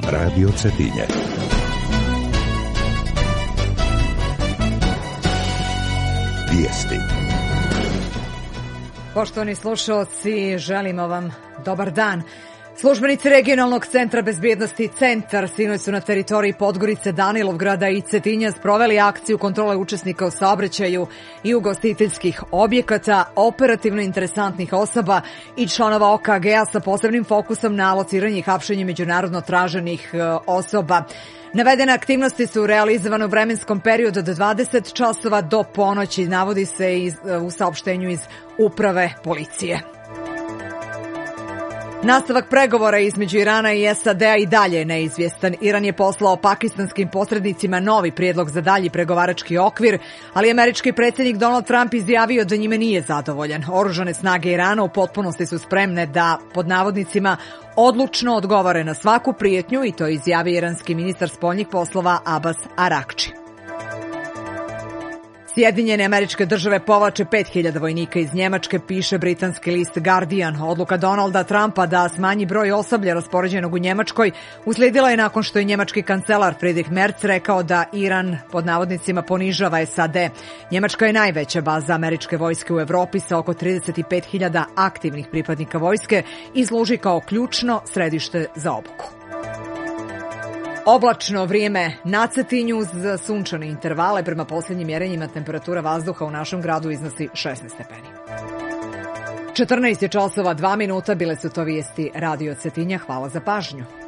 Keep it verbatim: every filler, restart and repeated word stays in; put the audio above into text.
Radio Cetinje. Vijesti. Poštovani slušalci, želimo vam dobar dan. Službenici regionalnog centra bezbjednosti Centar sinoć su na teritoriji Podgorice, Danilovgrada i Cetinja sproveli akciju kontrole učesnika u saobraćaju i ugostiteljskih objekata, operativno interesantnih osoba i članova O K G-a sa posebnim fokusom na lociranje i hapšenje međunarodno traženih osoba. Navedene aktivnosti su realizovane u vremenskom periodu od dvadeset časova do ponoći, navodi se iz, u saopštenju iz uprave policije. Nastavak pregovora između Irana i S A D-a i dalje je neizvjestan. Iran je poslao pakistanskim posrednicima novi prijedlog za dalji pregovarački okvir, ali američki predsjednik Donald Trump izjavio da njime nije zadovoljan. Oružane snage Irana u potpunosti su spremne da, pod navodnicima, odlučno odgovore na svaku prijetnju, i to izjavio iranski ministar spoljnih poslova Abbas Arakči. Sjedinjene Američke Države povlače pet hiljada vojnika iz Njemačke, piše britanski list Guardian. Odluka Donalda Trumpa da smanji broj osoblja raspoređenog u Njemačkoj uslijedila je nakon što je njemački kancelar Friedrich Merz rekao da Iran, pod navodnicima, ponižava S A D. Njemačka je najveća baza američke vojske u Evropi sa oko trideset pet hiljada aktivnih pripadnika vojske i služi kao ključno središte za obuku. Oblačno vrijeme na Cetinju za sunčane intervale. Prema posljednjim mjerenjima temperatura vazduha u našem gradu iznosi šesnaest stepeni. četrnaest je časova dva minuta, bile su to vijesti Radio Cetinja. Hvala za pažnju.